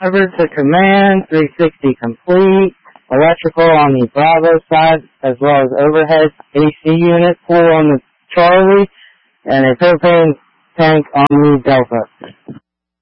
Covered to command, 360 complete. Electrical on the Bravo side, as well as overhead AC unit pool on the Charlie, and a propane tank on the Delta.